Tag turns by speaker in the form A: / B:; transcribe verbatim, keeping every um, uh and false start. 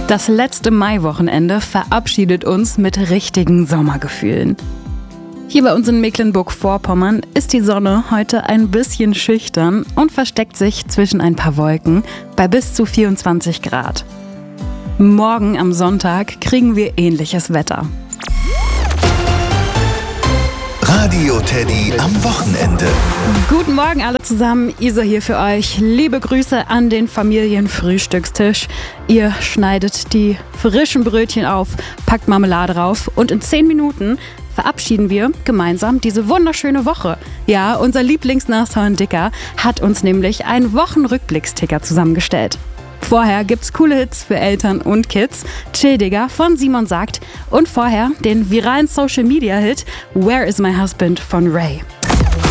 A: Das letzte Maiwochenende verabschiedet uns mit richtigen Sommergefühlen. Hier bei uns in Mecklenburg-Vorpommern ist die Sonne heute ein bisschen schüchtern und versteckt sich zwischen ein paar Wolken bei bis zu vierundzwanzig Grad. Morgen am Sonntag kriegen wir ähnliches Wetter.
B: Radio Teddy am Wochenende.
A: Guten Morgen alle zusammen, Isa hier für euch. Liebe Grüße an den Familienfrühstückstisch. Ihr schneidet die frischen Brötchen auf, packt Marmelade drauf und in zehn Minuten verabschieden wir gemeinsam diese wunderschöne Woche. Ja, unser Lieblingsnashorn Dicker hat uns nämlich einen Wochenrückblicksticker zusammengestellt. Vorher gibt's coole Hits für Eltern und Kids, Chill Digger von Simon Sagt und vorher den viralen Social-Media-Hit Where is my husband von Ray.